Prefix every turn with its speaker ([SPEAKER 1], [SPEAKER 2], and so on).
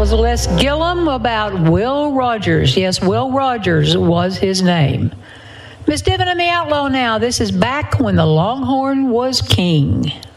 [SPEAKER 1] was Les Gillum about Will Rogers. Yes, Will Rogers was his name. Miss Divin and the Outlaw now. This is back when the Longhorn was king.